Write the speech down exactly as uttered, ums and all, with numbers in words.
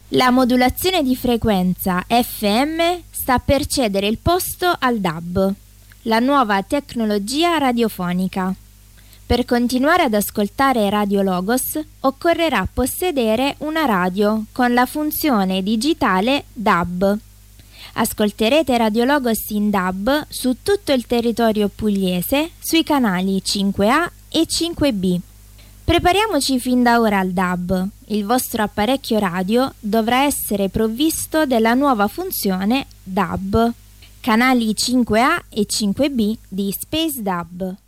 La modulazione di frequenza F M sta per cedere il posto al D A B, la nuova tecnologia radiofonica. Per continuare ad ascoltare Radio Logos occorrerà possedere una radio con la funzione digitale D A B. Ascolterete Radio Logos in D A B su tutto il territorio pugliese sui canali cinque A e cinque B. Prepariamoci fin da ora al D A B. Il vostro apparecchio radio dovrà essere provvisto della nuova funzione D A B. Canali cinque A e cinque B di Space D A B.